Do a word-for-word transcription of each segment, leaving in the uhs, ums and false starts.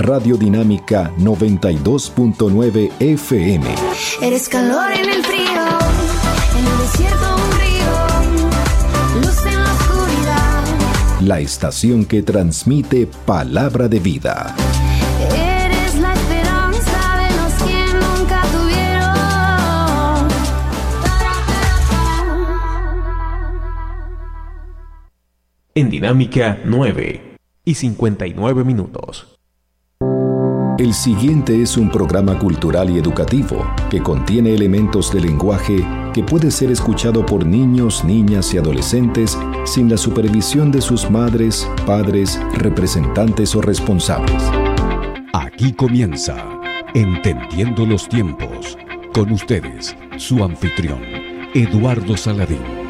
Radio Dinámica noventa y dos punto nueve F M. Eres calor en el frío, en el desierto un río, luz en la oscuridad. La estación que transmite palabra de vida. Eres la esperanza de los que nunca tuvieron. En Dinámica nueve y cincuenta y nueve minutos. El siguiente es un programa cultural y educativo que contiene elementos de lenguaje que puede ser escuchado por niños, niñas y adolescentes sin la supervisión de sus madres, padres, representantes o responsables. Aquí comienza Entendiendo los Tiempos. Con ustedes, su anfitrión, Eduardo Saladín.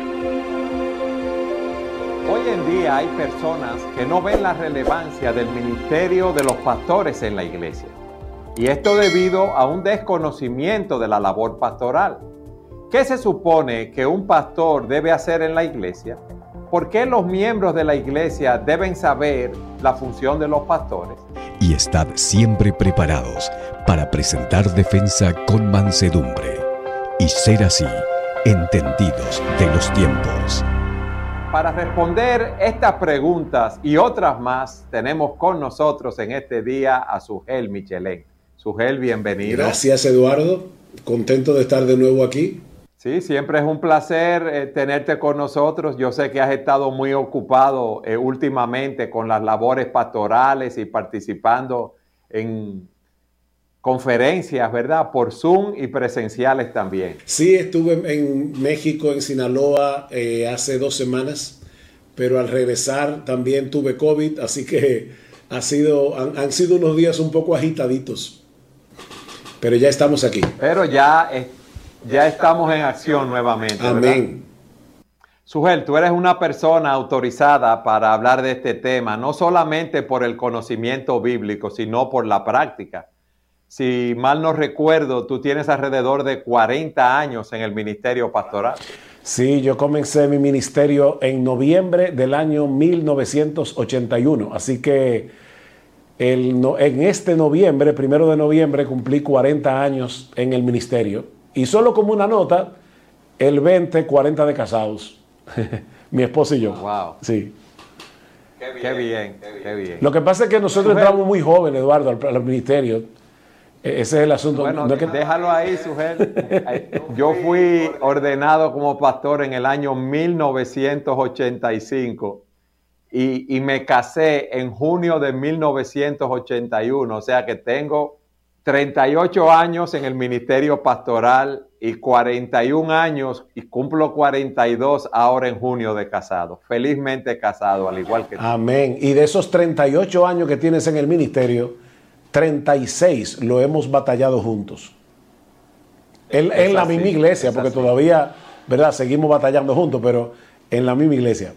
Hoy en día hay personas que no ven la relevancia del ministerio de los pastores en la iglesia. Y esto debido a un desconocimiento de la labor pastoral. ¿Qué se supone que un pastor debe hacer en la iglesia? ¿Por qué los miembros de la iglesia deben saber la función de los pastores? Y estad siempre preparados para presentar defensa con mansedumbre y ser así entendidos de los tiempos. Para responder estas preguntas y otras más, tenemos con nosotros en este día a Sugel Michelén. Sugel, bienvenido. Gracias, Eduardo. Contento de estar de nuevo aquí. Sí, siempre es un placer eh, tenerte con nosotros. Yo sé que has estado muy ocupado eh, últimamente con las labores pastorales y participando en conferencias, ¿verdad? Por Zoom y presenciales también. Sí, estuve en México, en Sinaloa, eh, hace dos semanas, pero al regresar también tuve COVID, así que ha sido, han, han sido unos días un poco agitaditos, pero ya estamos aquí. Pero ya, eh, ya estamos en acción nuevamente, Amén. ¿verdad? Sugel, tú eres una persona autorizada para hablar de este tema, no solamente por el conocimiento bíblico, sino por la práctica. Si mal no recuerdo, tú tienes alrededor de cuarenta años en el ministerio pastoral. Sí, yo comencé mi ministerio en noviembre del año mil novecientos ochenta y uno, así que el, no, en este noviembre, primero de noviembre, cumplí cuarenta años en el ministerio. Y solo como una nota, el veinte, cuarenta de casados, mi esposa y yo. Wow. Sí. Qué bien, qué bien, qué bien. Lo que pasa es que nosotros entramos muy jóvenes, Eduardo, al, al ministerio. Ese es el asunto. Bueno, no es que... déjalo ahí, Sugel. Yo fui ordenado como pastor en el año mil novecientos ochenta y cinco y, y me casé en junio de mil novecientos ochenta y uno. O sea que tengo treinta y ocho años en el ministerio pastoral y cuarenta y un años y cumplo cuarenta y dos ahora en junio de casado. Felizmente casado, al igual que tú. Amén. Y de esos treinta y ocho años que tienes en el ministerio, treinta y seis lo hemos batallado juntos. En, en la misma iglesia, porque todavía, ¿verdad? Seguimos batallando juntos, pero en la misma iglesia.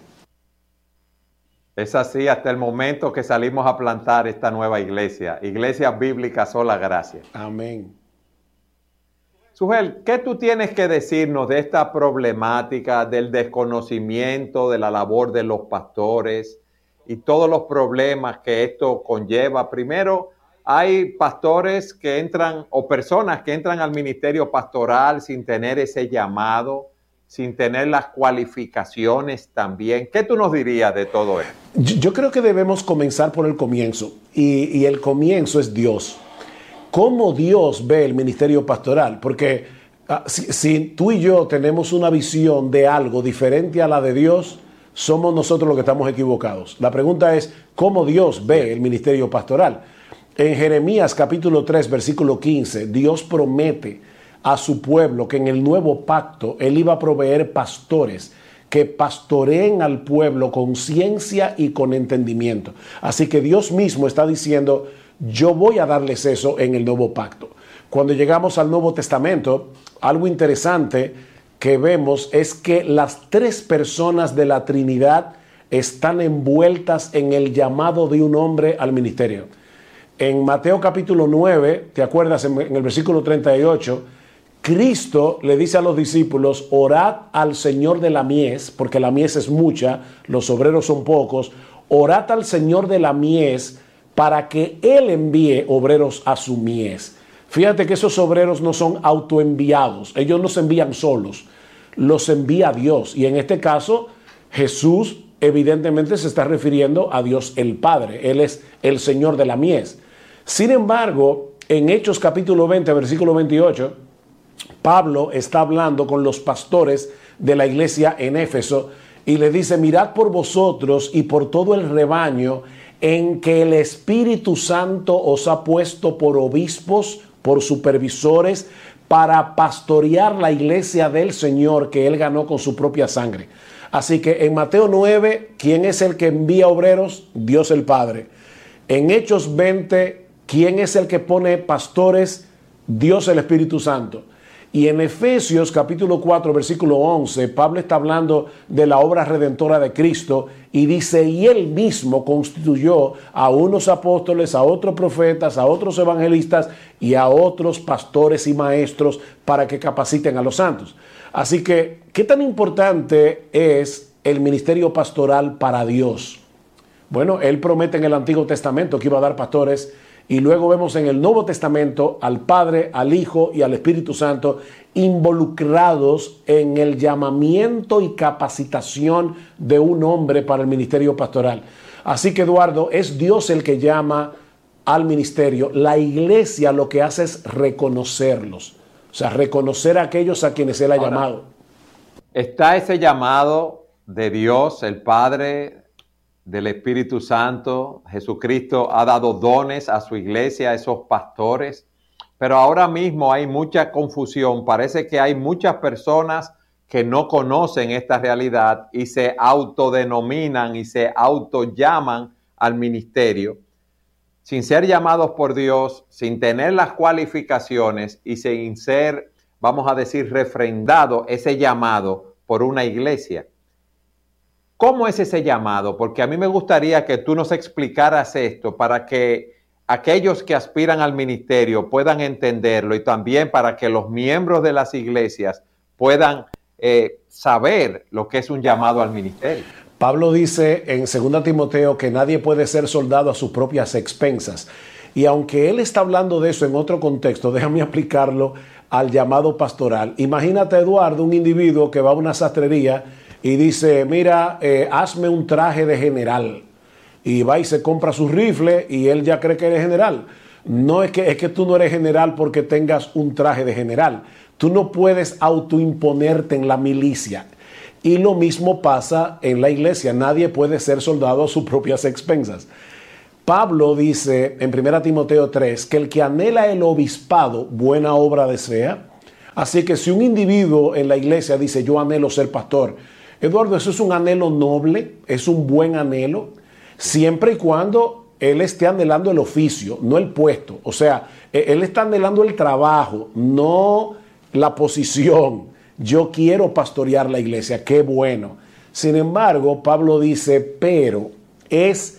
Es así hasta el momento que salimos a plantar esta nueva iglesia, Iglesia Bíblica Sola Gracia. Amén. Sugel, ¿qué tú tienes que decirnos de esta problemática del desconocimiento de la labor de los pastores y todos los problemas que esto conlleva? Primero, hay pastores que entran o personas que entran al ministerio pastoral sin tener ese llamado, sin tener las cualificaciones también. ¿Qué tú nos dirías de todo esto? Yo, yo creo que debemos comenzar por el comienzo y, y el comienzo es Dios. ¿Cómo Dios ve el ministerio pastoral? Porque uh, si, si tú y yo tenemos una visión de algo diferente a la de Dios, somos nosotros los que estamos equivocados. La pregunta es, ¿cómo Dios ve el ministerio pastoral? En Jeremías capítulo tres, versículo quince, Dios promete a su pueblo que en el nuevo pacto Él iba a proveer pastores que pastoreen al pueblo con ciencia y con entendimiento. Así que Dios mismo está diciendo, yo voy a darles eso en el nuevo pacto. Cuando llegamos al Nuevo Testamento, algo interesante que vemos es que las tres personas de la Trinidad están envueltas en el llamado de un hombre al ministerio. En Mateo capítulo nueve, ¿te acuerdas? En, en el versículo treinta y ocho, Cristo le dice a los discípulos, orad al Señor de la mies, porque la mies es mucha, los obreros son pocos, orad al Señor de la mies para que Él envíe obreros a su mies. Fíjate que esos obreros no son autoenviados, ellos no se envían solos, los envía Dios. Y en este caso, Jesús evidentemente se está refiriendo a Dios el Padre, Él es el Señor de la mies. Sin embargo, en Hechos capítulo veinte, versículo veintiocho, Pablo está hablando con los pastores de la iglesia en Éfeso y le dice: mirad por vosotros y por todo el rebaño en que el Espíritu Santo os ha puesto por obispos, por supervisores, para pastorear la iglesia del Señor que Él ganó con su propia sangre. Así que en Mateo nueve, ¿quién es el que envía obreros? Dios el Padre. En Hechos veinte, ¿quién es el que pone pastores? Dios el Espíritu Santo. Y en Efesios capítulo cuatro, versículo once, Pablo está hablando de la obra redentora de Cristo y dice: y Él mismo constituyó a unos apóstoles, a otros profetas, a otros evangelistas y a otros pastores y maestros para que capaciten a los santos. Así que, ¿qué tan importante es el ministerio pastoral para Dios? Bueno, Él promete en el Antiguo Testamento que iba a dar pastores, y luego vemos en el Nuevo Testamento al Padre, al Hijo y al Espíritu Santo involucrados en el llamamiento y capacitación de un hombre para el ministerio pastoral. Así que, Eduardo, es Dios el que llama al ministerio. La iglesia lo que hace es reconocerlos, o sea, reconocer a aquellos a quienes Él ha Ahora, llamado. Está ese llamado de Dios, el Padre, del Espíritu Santo. Jesucristo ha dado dones a su iglesia, a esos pastores, pero ahora mismo hay mucha confusión. Parece que hay muchas personas que no conocen esta realidad y se autodenominan y se autollaman al ministerio sin ser llamados por Dios, sin tener las cualificaciones y sin ser, vamos a decir, refrendado ese llamado por una iglesia. ¿Cómo es ese llamado? Porque a mí me gustaría que tú nos explicaras esto para que aquellos que aspiran al ministerio puedan entenderlo y también para que los miembros de las iglesias puedan eh, saber lo que es un llamado al ministerio. Pablo dice en segunda Timoteo que nadie puede ser soldado a sus propias expensas. Y aunque él está hablando de eso en otro contexto, déjame aplicarlo al llamado pastoral. Imagínate, Eduardo, un individuo que va a una sastrería y dice: mira, eh, hazme un traje de general. Y va y se compra su rifle y él ya cree que eres general. No es que, es que tú no eres general porque tengas un traje de general. Tú no puedes autoimponerte en la milicia. Y lo mismo pasa en la iglesia. Nadie puede ser soldado a sus propias expensas. Pablo dice en primera Timoteo tres que el que anhela el obispado, buena obra desea. Así que si un individuo en la iglesia dice: yo anhelo ser pastor, Eduardo, eso es un anhelo noble, es un buen anhelo, siempre y cuando él esté anhelando el oficio, no el puesto. O sea, él está anhelando el trabajo, no la posición. Yo quiero pastorear la iglesia, qué bueno. Sin embargo, Pablo dice: pero es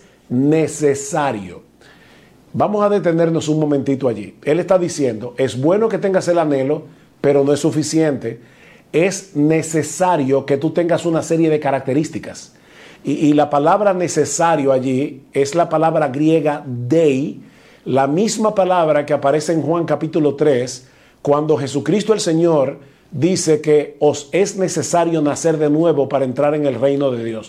necesario. Vamos a detenernos un momentito allí. Él está diciendo: es bueno que tengas el anhelo, pero no es suficiente. Es necesario que tú tengas una serie de características. Y, y la palabra necesario allí es la palabra griega dei, la misma palabra que aparece en Juan capítulo tres, cuando Jesucristo el Señor dice que os es necesario nacer de nuevo para entrar en el reino de Dios.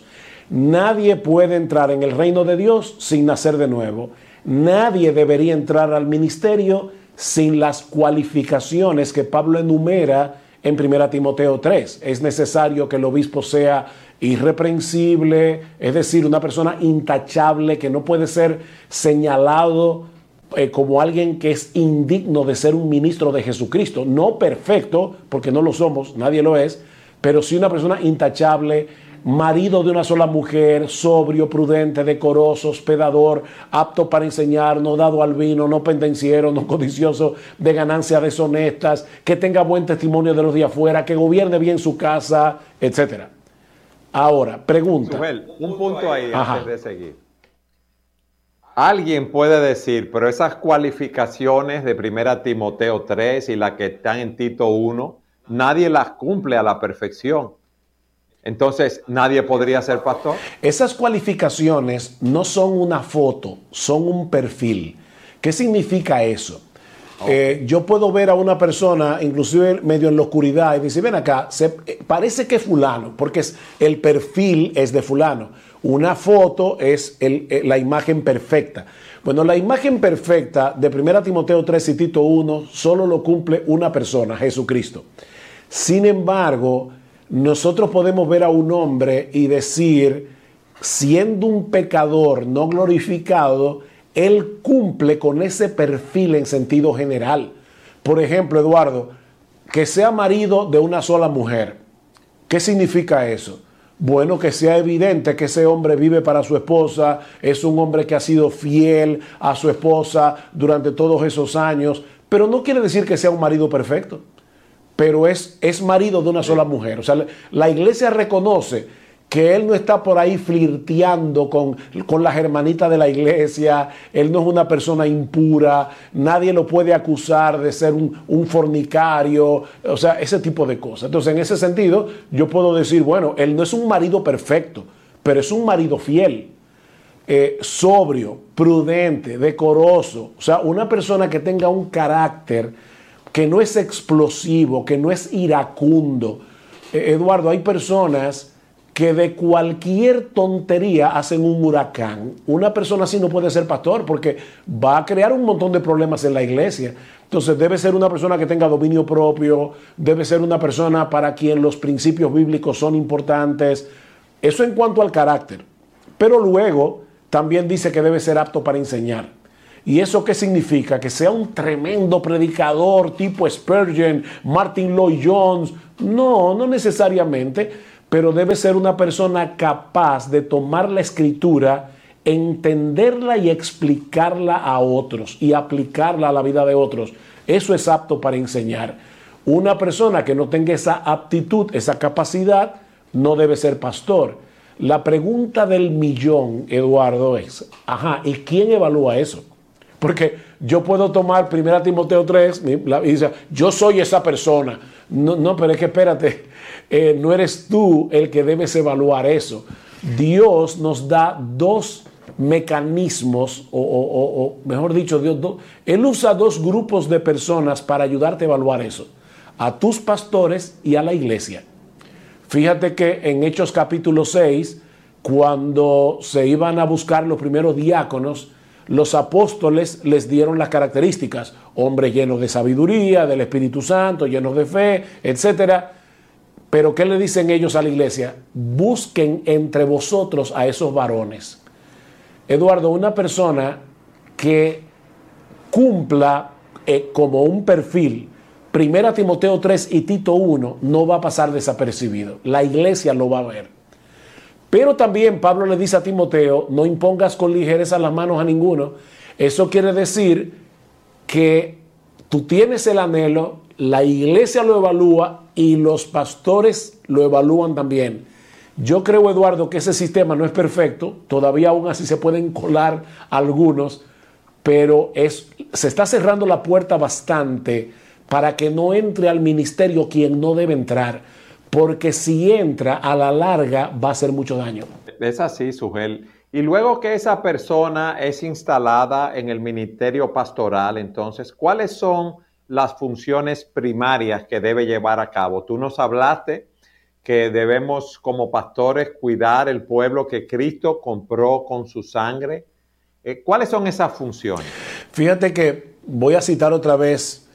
Nadie puede entrar en el reino de Dios sin nacer de nuevo. Nadie debería entrar al ministerio sin las cualificaciones que Pablo enumera en primera Timoteo tres. Es necesario que el obispo sea irreprensible, es decir, una persona intachable, que no puede ser señalado eh, como alguien que es indigno de ser un ministro de Jesucristo. No perfecto, porque no lo somos, nadie lo es, pero sí una persona intachable, marido de una sola mujer, sobrio, prudente, decoroso, hospedador, apto para enseñar, no dado al vino, no pendenciero, no codicioso de ganancias deshonestas, que tenga buen testimonio de los de afuera, que gobierne bien su casa, etcétera. Ahora, pregunta. Suhel, un punto ahí Ajá. antes de seguir. Alguien puede decir, pero esas cualificaciones de primera Timoteo tres y las que están en Tito uno, nadie las cumple a la perfección. Entonces, ¿nadie podría ser pastor? Esas cualificaciones no son una foto, son un perfil. ¿Qué significa eso? Okay. Eh, yo puedo ver a una persona, inclusive medio en la oscuridad, y decir, ven acá, se, eh, parece que es fulano, porque es, el perfil es de fulano. Una foto es el, eh, la imagen perfecta. Bueno, la imagen perfecta de primera Timoteo tres y Tito uno solo lo cumple una persona, Jesucristo. Sin embargo, nosotros podemos ver a un hombre y decir, siendo un pecador no glorificado, él cumple con ese perfil en sentido general. Por ejemplo, Eduardo, que sea marido de una sola mujer. ¿Qué significa eso? Bueno, que sea evidente que ese hombre vive para su esposa, es un hombre que ha sido fiel a su esposa durante todos esos años, pero no quiere decir que sea un marido perfecto, pero es, es marido de una sola mujer. O sea, la iglesia reconoce que él no está por ahí flirteando con, con las hermanitas de la iglesia, él no es una persona impura, nadie lo puede acusar de ser un, un fornicario, o sea, ese tipo de cosas. Entonces, en ese sentido, yo puedo decir, bueno, él no es un marido perfecto, pero es un marido fiel, eh, sobrio, prudente, decoroso, o sea, una persona que tenga un carácter que no es explosivo, que no es iracundo. Eh, Eduardo, hay personas que de cualquier tontería hacen un huracán. Una persona así no puede ser pastor porque va a crear un montón de problemas en la iglesia. Entonces debe ser una persona que tenga dominio propio, debe ser una persona para quien los principios bíblicos son importantes. Eso en cuanto al carácter. Pero luego también dice que debe ser apto para enseñar. ¿Y eso qué significa? Que sea un tremendo predicador tipo Spurgeon, Martin Lloyd Jones. No, no necesariamente. Pero debe ser una persona capaz de tomar la escritura, entenderla y explicarla a otros y aplicarla a la vida de otros. Eso es apto para enseñar. Una persona que no tenga esa aptitud, esa capacidad, no debe ser pastor. La pregunta del millón, Eduardo, es, ajá, ¿y quién evalúa eso? Porque yo puedo tomar primera Timoteo tres y decir, yo soy esa persona. No, no, pero es que espérate. Eh, no eres tú el que debes evaluar eso. Dios nos da dos mecanismos, o, o, o, o mejor dicho, Dios, do, Él usa dos grupos de personas para ayudarte a evaluar eso. A tus pastores y a la iglesia. Fíjate que en Hechos capítulo seis, cuando se iban a buscar los primeros diáconos, los apóstoles les dieron las características. Hombres llenos de sabiduría, del Espíritu Santo, llenos de fe, etcétera. Pero ¿qué le dicen ellos a la iglesia? Busquen entre vosotros a esos varones. Eduardo, una persona que cumpla eh, como un perfil, primera Timoteo tres y Tito uno, no va a pasar desapercibido. La iglesia lo va a ver. Pero también Pablo le dice a Timoteo, no impongas con ligereza las manos a ninguno. Eso quiere decir que tú tienes el anhelo, la iglesia lo evalúa y los pastores lo evalúan también. Yo creo, Eduardo, que ese sistema no es perfecto, todavía aún así se pueden colar algunos, pero es, se está cerrando la puerta bastante para que no entre al ministerio quien no debe entrar, porque si entra a la larga va a hacer mucho daño. Es así, Sugel. Y luego que esa persona es instalada en el ministerio pastoral, entonces, ¿cuáles son las funciones primarias que debe llevar a cabo? Tú nos hablaste que debemos como pastores cuidar el pueblo que Cristo compró con su sangre. Eh, ¿Cuáles son esas funciones? Fíjate que voy a citar otra vez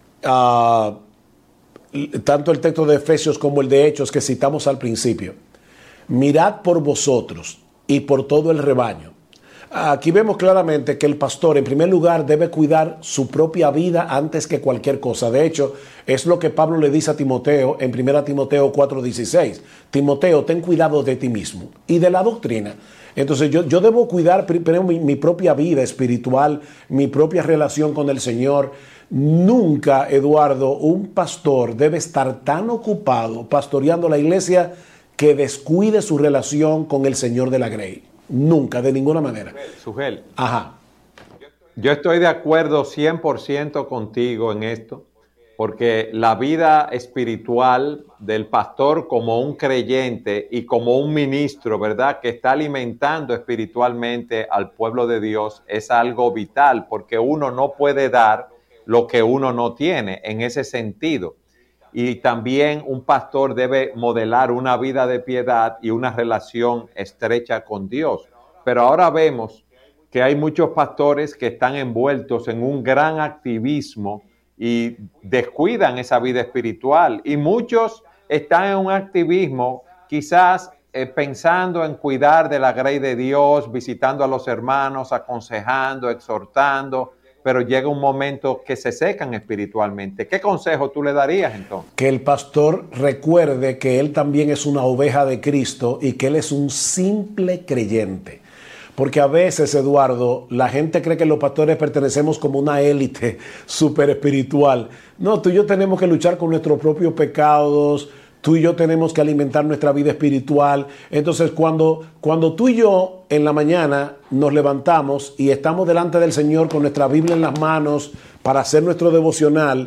uh, tanto el texto de Efesios como el de Hechos que citamos al principio. Mirad por vosotros y por todo el rebaño. Aquí vemos claramente que el pastor, en primer lugar, debe cuidar su propia vida antes que cualquier cosa. De hecho, es lo que Pablo le dice a Timoteo en primera Timoteo cuatro dieciséis. Timoteo, ten cuidado de ti mismo y de la doctrina. Entonces, yo, yo debo cuidar primero mi, mi propia vida espiritual, mi propia relación con el Señor. Nunca, Eduardo, un pastor debe estar tan ocupado pastoreando la iglesia que descuide su relación con el Señor de la Grey. Nunca, de ninguna manera. Sugel, Ajá. Yo estoy de acuerdo cien por ciento contigo en esto, porque la vida espiritual del pastor como un creyente y como un ministro, ¿verdad?, que está alimentando espiritualmente al pueblo de Dios, es algo vital, porque uno no puede dar lo que uno no tiene en ese sentido. Y también un pastor debe modelar una vida de piedad y una relación estrecha con Dios. Pero ahora vemos que hay muchos pastores que están envueltos en un gran activismo y descuidan esa vida espiritual. Y muchos están en un activismo quizás eh, pensando en cuidar de la grey de Dios, visitando a los hermanos, aconsejando, exhortando, pero llega un momento que se secan espiritualmente. ¿Qué consejo tú le darías entonces? Que el pastor recuerde que él también es una oveja de Cristo y que él es un simple creyente. Porque a veces, Eduardo, la gente cree que los pastores pertenecemos como una élite súper espiritual. No, tú y yo tenemos que luchar con nuestros propios pecados, tú y yo tenemos que alimentar nuestra vida espiritual. Entonces, cuando, cuando tú y yo en la mañana nos levantamos y estamos delante del Señor con nuestra Biblia en las manos para hacer nuestro devocional,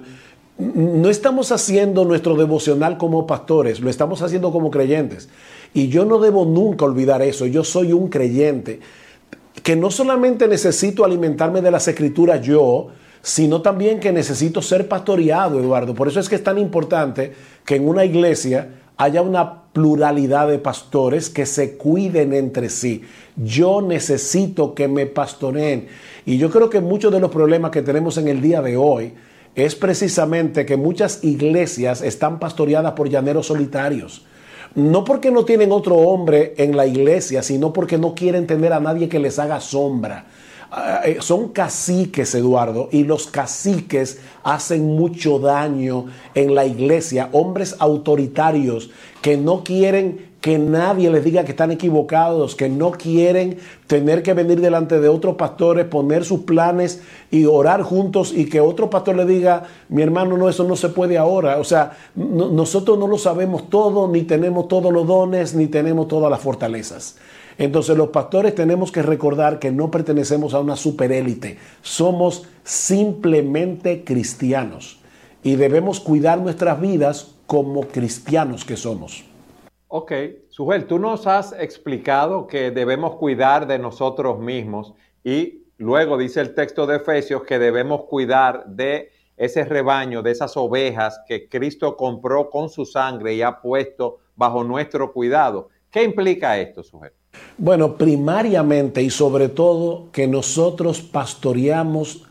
no estamos haciendo nuestro devocional como pastores, lo estamos haciendo como creyentes. Y yo no debo nunca olvidar eso. Yo soy un creyente que no solamente necesito alimentarme de las Escrituras yo, sino también que necesito ser pastoreado, Eduardo. Por eso es que es tan importante que en una iglesia haya una pluralidad de pastores que se cuiden entre sí. Yo necesito que me pastoreen. Y yo creo que muchos de los problemas que tenemos en el día de hoy es precisamente que muchas iglesias están pastoreadas por llaneros solitarios. No porque no tienen otro hombre en la iglesia, sino porque no quieren tener a nadie que les haga sombra. Uh, son caciques, Eduardo, y los caciques hacen mucho daño en la iglesia. Hombres autoritarios que no quieren que nadie les diga que están equivocados, que no quieren tener que venir delante de otros pastores, poner sus planes y orar juntos y que otro pastor le diga, mi hermano, no, eso no se puede ahora. O sea, no, nosotros no lo sabemos todo, ni tenemos todos los dones, ni tenemos todas las fortalezas. Entonces los pastores tenemos que recordar que no pertenecemos a una superélite, somos simplemente cristianos y debemos cuidar nuestras vidas como cristianos que somos. Ok, Sujel, tú nos has explicado que debemos cuidar de nosotros mismos y luego dice el texto de Efesios que debemos cuidar de ese rebaño, de esas ovejas que Cristo compró con su sangre y ha puesto bajo nuestro cuidado. ¿Qué implica esto, Sujel? Bueno, primariamente y sobre todo que nosotros pastoreamos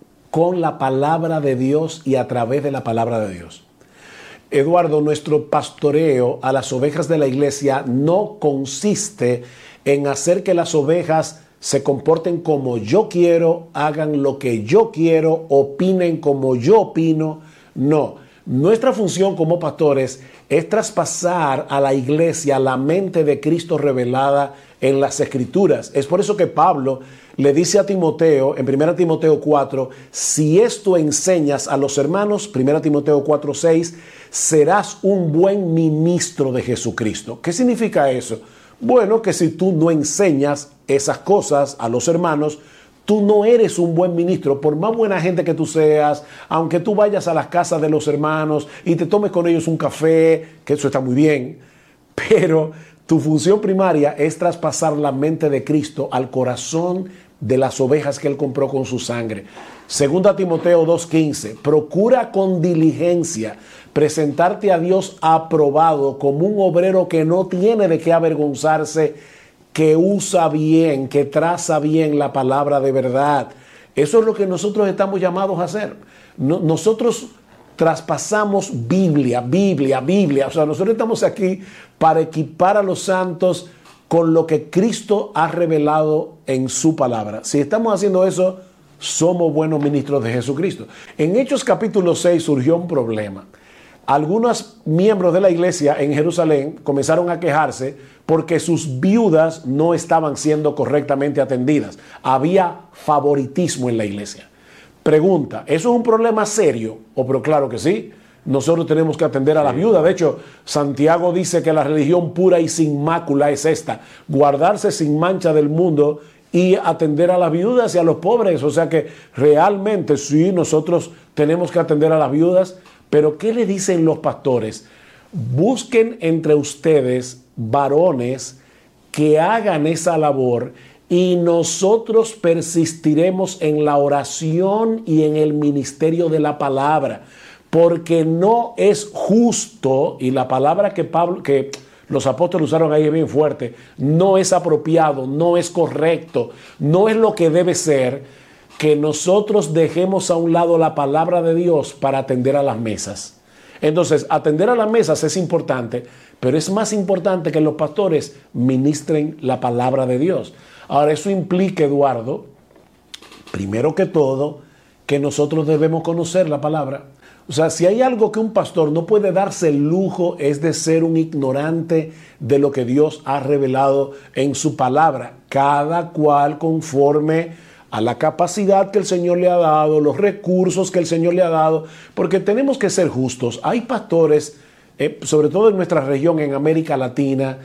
con la palabra de Dios y a través de la palabra de Dios. Eduardo, nuestro pastoreo a las ovejas de la iglesia no consiste en hacer que las ovejas se comporten como yo quiero, hagan lo que yo quiero, opinen como yo opino. No, nuestra función como pastores es traspasar a la iglesia la mente de Cristo revelada en las Escrituras. Es por eso que Pablo le dice a Timoteo, en primera Timoteo cuatro, si esto enseñas a los hermanos, primera Timoteo cuatro seis, serás un buen ministro de Jesucristo. ¿Qué significa eso? Bueno, que si tú no enseñas esas cosas a los hermanos, tú no eres un buen ministro. Por más buena gente que tú seas, aunque tú vayas a las casas de los hermanos y te tomes con ellos un café, que eso está muy bien, pero tu función primaria es traspasar la mente de Cristo al corazón de las ovejas que Él compró con su sangre. Segunda Timoteo dos quince, procura con diligencia presentarte a Dios aprobado como un obrero que no tiene de qué avergonzarse, que usa bien, que traza bien la palabra de verdad. Eso es lo que nosotros estamos llamados a hacer. No, nosotros traspasamos Biblia, Biblia, Biblia. O sea, nosotros estamos aquí para equipar a los santos con lo que Cristo ha revelado en su palabra. Si estamos haciendo eso, somos buenos ministros de Jesucristo. En Hechos capítulo seis surgió un problema. Algunos miembros de la iglesia en Jerusalén comenzaron a quejarse porque sus viudas no estaban siendo correctamente atendidas. Había favoritismo en la iglesia. Pregunta, ¿eso es un problema serio? O pero claro que sí. Nosotros tenemos que atender a las viudas. De hecho, Santiago dice que la religión pura y sin mácula es esta: guardarse sin mancha del mundo y atender a las viudas y a los pobres. O sea que realmente sí, nosotros tenemos que atender a las viudas, pero ¿qué le dicen los pastores? Busquen entre ustedes varones que hagan esa labor y nosotros persistiremos en la oración y en el ministerio de la palabra, porque no es justo, y la palabra que Pablo, que los apóstoles usaron ahí es bien fuerte, no es apropiado, no es correcto, no es lo que debe ser, que nosotros dejemos a un lado la palabra de Dios para atender a las mesas. Entonces, atender a las mesas es importante, pero es más importante que los pastores ministren la palabra de Dios. Ahora, eso implica, Eduardo, primero que todo, que nosotros debemos conocer la palabra. O sea, si hay algo que un pastor no puede darse el lujo es de ser un ignorante de lo que Dios ha revelado en su palabra. Cada cual conforme a la capacidad que el Señor le ha dado, los recursos que el Señor le ha dado, porque tenemos que ser justos. Hay pastores, eh, sobre todo en nuestra región, en América Latina,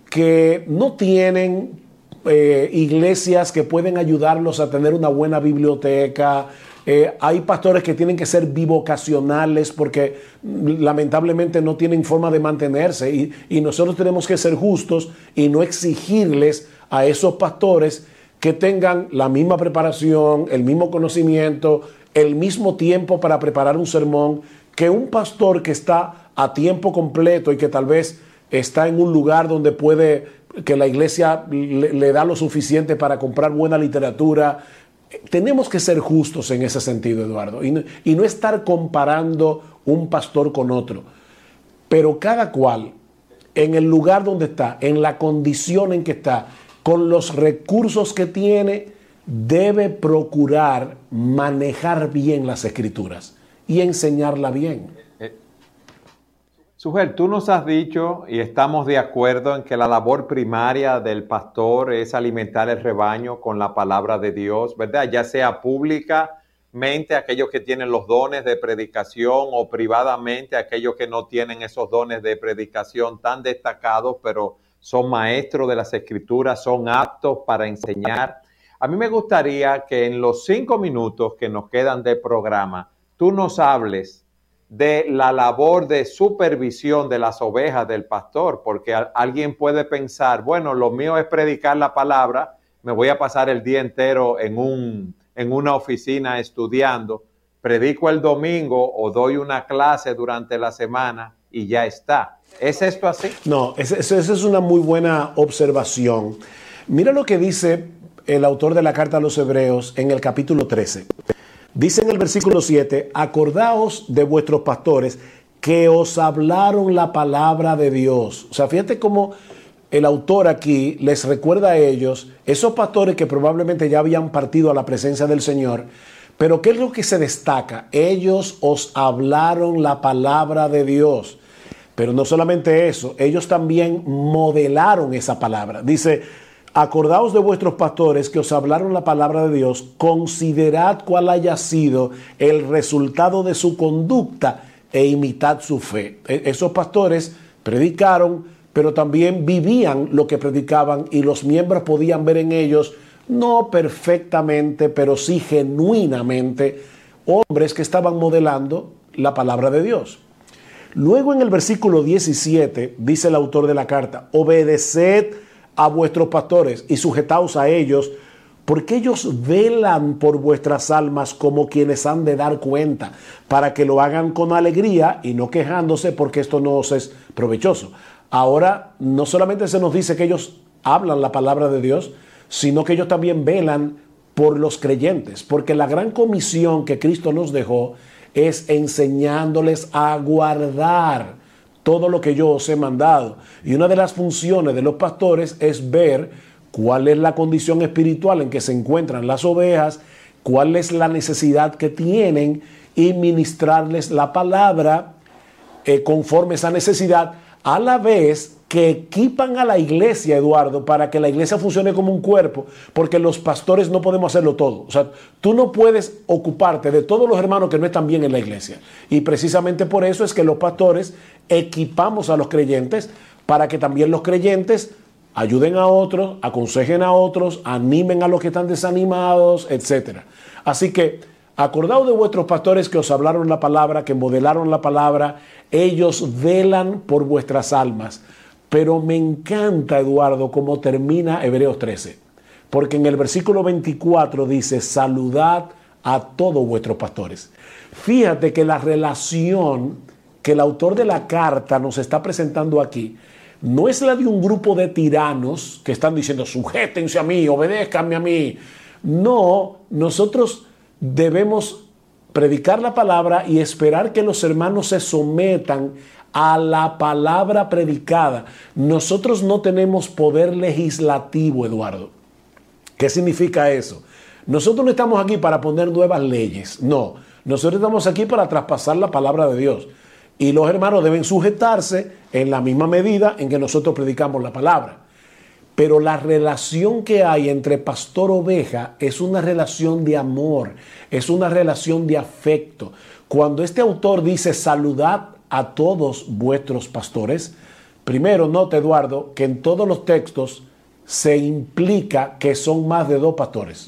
que no tienen eh, iglesias que pueden ayudarlos a tener una buena biblioteca. Eh, hay pastores que tienen que ser bivocacionales porque lamentablemente no tienen forma de mantenerse y, y nosotros tenemos que ser justos y no exigirles a esos pastores que tengan la misma preparación, el mismo conocimiento, el mismo tiempo para preparar un sermón que un pastor que está a tiempo completo y que tal vez está en un lugar donde puede, que la iglesia le, le da lo suficiente para comprar buena literatura. Tenemos que ser justos en ese sentido, Eduardo, y no, y no estar comparando un pastor con otro. Pero cada cual, en el lugar donde está, en la condición en que está, con los recursos que tiene, debe procurar manejar bien las Escrituras y enseñarla bien. Eh, Sugel, tú nos has dicho, y estamos de acuerdo en que la labor primaria del pastor es alimentar el rebaño con la palabra de Dios, ¿verdad? Ya sea públicamente aquellos que tienen los dones de predicación o privadamente aquellos que no tienen esos dones de predicación tan destacados, pero son maestros de las Escrituras, son aptos para enseñar. A mí me gustaría que en los cinco minutos que nos quedan de programa, tú nos hables de la labor de supervisión de las ovejas del pastor, porque a, alguien puede pensar, bueno, lo mío es predicar la palabra, me voy a pasar el día entero en, un, en una oficina estudiando, predico el domingo o doy una clase durante la semana y ya está. ¿Es esto así? No, esa es una muy buena observación. Mira lo que dice el autor de la carta a los Hebreos en el capítulo trece. Dice en el versículo siete, acordaos de vuestros pastores que os hablaron la palabra de Dios. O sea, fíjate cómo el autor aquí les recuerda a ellos, esos pastores que probablemente ya habían partido a la presencia del Señor, pero ¿qué es lo que se destaca? Ellos os hablaron la palabra de Dios. Pero no solamente eso, ellos también modelaron esa palabra. Dice, acordaos de vuestros pastores que os hablaron la palabra de Dios, considerad cuál haya sido el resultado de su conducta e imitad su fe. Esos pastores predicaron, pero también vivían lo que predicaban y los miembros podían ver en ellos, no perfectamente, pero sí genuinamente, hombres que estaban modelando la palabra de Dios. Luego en el versículo diecisiete dice el autor de la carta, obedeced a vuestros pastores y sujetaos a ellos, porque ellos velan por vuestras almas como quienes han de dar cuenta, para que lo hagan con alegría y no quejándose, porque esto no os es provechoso. Ahora, no solamente se nos dice que ellos hablan la palabra de Dios, sino que ellos también velan por los creyentes, porque la gran comisión que Cristo nos dejó es enseñándoles a guardar todo lo que yo os he mandado. Y una de las funciones de los pastores es ver cuál es la condición espiritual en que se encuentran las ovejas, cuál es la necesidad que tienen y ministrarles la palabra eh, conforme a esa necesidad, a la vez que equipan a la iglesia, Eduardo, para que la iglesia funcione como un cuerpo, porque los pastores no podemos hacerlo todo. O sea, tú no puedes ocuparte de todos los hermanos que no están bien en la iglesia. Y precisamente por eso es que los pastores equipamos a los creyentes para que también los creyentes ayuden a otros, aconsejen a otros, animen a los que están desanimados, etcétera. Así que acordaos de vuestros pastores que os hablaron la palabra, que modelaron la palabra, ellos velan por vuestras almas. Pero me encanta, Eduardo, cómo termina Hebreos trece, porque en el versículo veinticuatro dice, saludad a todos vuestros pastores. Fíjate que la relación que el autor de la carta nos está presentando aquí no es la de un grupo de tiranos que están diciendo, sujétense a mí, obedézcanme a mí. No, nosotros debemos predicar la palabra y esperar que los hermanos se sometan a la palabra predicada. Nosotros no tenemos poder legislativo, Eduardo. ¿Qué significa eso? Nosotros no estamos aquí para poner nuevas leyes, no. Nosotros estamos aquí para traspasar la palabra de Dios. Y los hermanos deben sujetarse en la misma medida en que nosotros predicamos la palabra. Pero la relación que hay entre pastor-oveja es una relación de amor, es una relación de afecto. Cuando este autor dice saludad a todos vuestros pastores, primero note, Eduardo, que en todos los textos se implica que son más de dos pastores.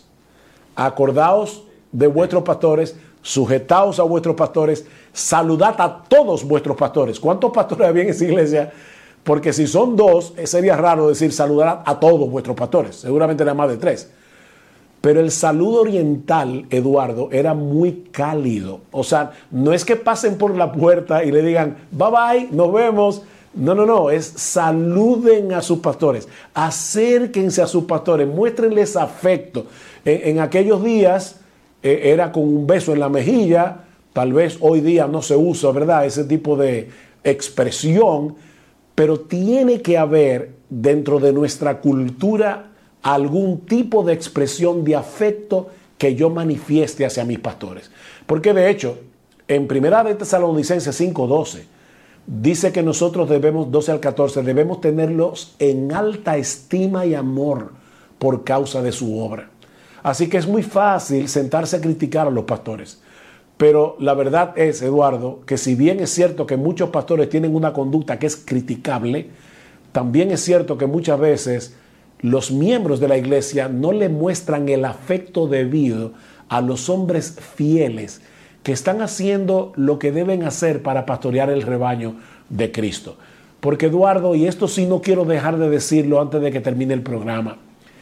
Acordaos de vuestros pastores, sujetaos a vuestros pastores, saludad a todos vuestros pastores. ¿Cuántos pastores había en esa iglesia? Porque si son dos, sería raro decir saludar a todos vuestros pastores. Seguramente eran más de tres. Pero el saludo oriental, Eduardo, era muy cálido. O sea, no es que pasen por la puerta y le digan, bye bye, nos vemos. No, no, no, es saluden a sus pastores, acérquense a sus pastores, muéstrenles afecto. En, en aquellos días eh, era con un beso en la mejilla, tal vez hoy día no se usa, ¿verdad?, ese tipo de expresión, pero tiene que haber dentro de nuestra cultura algún tipo de expresión de afecto que yo manifieste hacia mis pastores. Porque de hecho, en Primera de Tesalonicenses cinco doce, dice que nosotros debemos, doce al catorce, debemos tenerlos en alta estima y amor por causa de su obra. Así que es muy fácil sentarse a criticar a los pastores. Pero la verdad es, Eduardo, que si bien es cierto que muchos pastores tienen una conducta que es criticable, también es cierto que muchas veces los miembros de la iglesia no le muestran el afecto debido a los hombres fieles que están haciendo lo que deben hacer para pastorear el rebaño de Cristo. Porque, Eduardo, y esto sí no quiero dejar de decirlo antes de que termine el programa,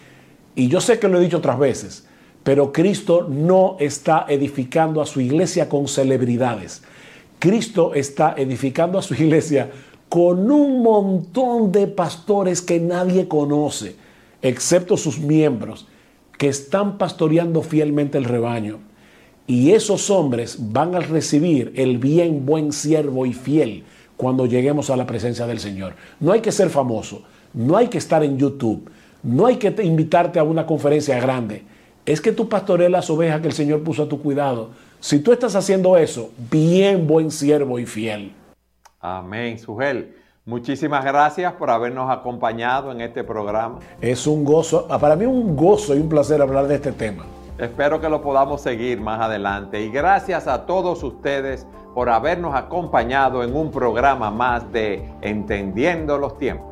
y yo sé que lo he dicho otras veces, pero Cristo no está edificando a su iglesia con celebridades. Cristo está edificando a su iglesia con un montón de pastores que nadie conoce, excepto sus miembros, que están pastoreando fielmente el rebaño. Y esos hombres van a recibir el bien, buen siervo y fiel cuando lleguemos a la presencia del Señor. No hay que ser famoso, no hay que estar en YouTube, no hay que invitarte a una conferencia grande. Es que tú pastorees las ovejas que el Señor puso a tu cuidado. Si tú estás haciendo eso, bien, buen siervo y fiel. Amén, Sugel. Muchísimas gracias por habernos acompañado en este programa. Es un gozo, para mí un gozo y un placer hablar de este tema. Espero que lo podamos seguir más adelante. Y gracias a todos ustedes por habernos acompañado en un programa más de Entendiendo los Tiempos.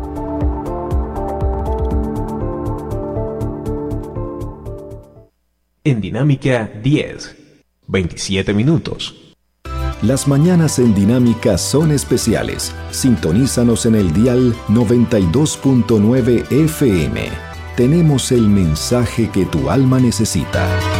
En Dinámica diez, veintisiete minutos. Las mañanas en Dinámica son especiales. Sintonízanos en el dial noventa y dos punto nueve F M. Tenemos el mensaje que tu alma necesita.